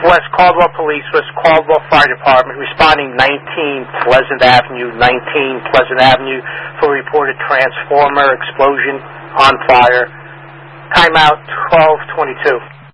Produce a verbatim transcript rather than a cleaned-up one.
West Caldwell Police, West Caldwell Fire Department, responding nineteen Pleasant Avenue, nineteen Pleasant Avenue, for reported transformer explosion on fire. Timeout twelve twenty-two.